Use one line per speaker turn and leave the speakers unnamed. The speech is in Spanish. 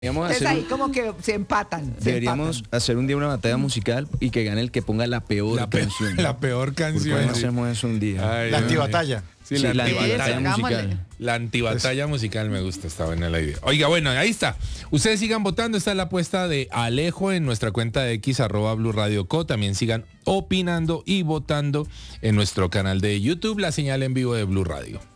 Deberíamos
Entonces
hacer,
ahí como que se empatan.
deberíamos hacer un día una batalla musical y que gane el que ponga la peor canción.
La peor
¿Por qué
canción.
no hacemos eso un día?
Ay,
La
hombre.
antibatalla.
Sí,
Sí,
la
la
antibatalla.
antibatalla
hagámosle.
musical.
La antibatalla musical me gusta, está buena la idea. Oiga, bueno, ahí está. Ustedes sigan votando, está la apuesta de Alejo en nuestra cuenta de X @Blue Radio Co. También sigan opinando y votando en nuestro canal de YouTube, la señal en vivo de Blue Radio.